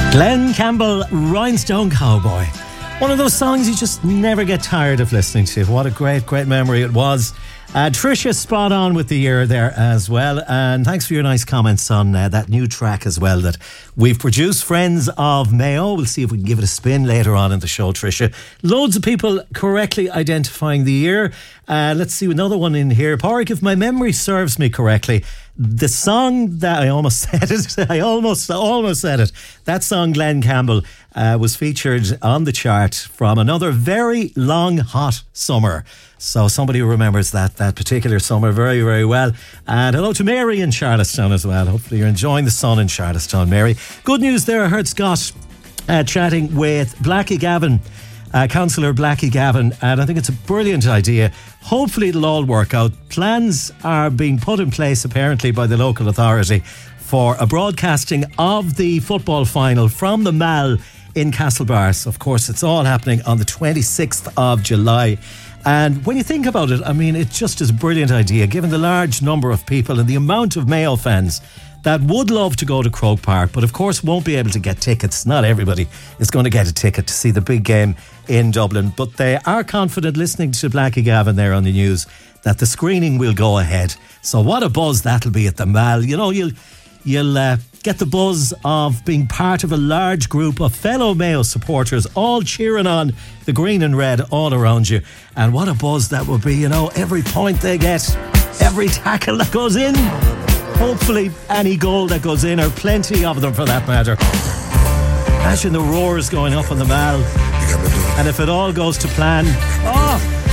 Glenn Campbell, Rhinestone Cowboy. One of those songs you just never get tired of listening to. What a great, great memory it was. Tricia, spot on with the year there as well. And thanks for your nice comments on that new track as well that we've produced, Friends of Mayo. We'll see if we can give it a spin later on in the show, Tricia. Loads of people correctly identifying the year. Let's see another one in here. Pádraig, if my memory serves me correctly, the song that I almost said it, I almost said it. That song, Glenn Campbell, was featured on the chart from another very long, hot summer. So somebody who remembers that particular summer very, very well. And hello to Mary in Charlottetown as well. Hopefully you're enjoying the sun in Charlottetown, Mary. Good news there. I heard Scott chatting with Blackie Gavin, Councillor Blackie Gavin, and I think it's a brilliant idea. Hopefully it'll all work out. Plans are being put in place apparently by the local authority for a broadcasting of the football final from the Mall in Castlebar. Of course, it's all happening on the 26th of July. And when you think about it, I mean, it just is a brilliant idea, given the large number of people and the amount of Mayo fans that would love to go to Croke Park, but of course won't be able to get tickets. Not everybody is going to get a ticket to see the big game in Dublin, but they are confident, listening to Blackie Gavin there on the news, that the screening will go ahead. So what a buzz that'll be at the Mall. You know, you'll get the buzz of being part of a large group of fellow Mayo supporters all cheering on the green and red all around you. And what a buzz that will be, you know, every point they get, every tackle that goes in, hopefully any goal that goes in, or plenty of them for that matter. Imagine the roars going up on the Mall. And if it all goes to plan,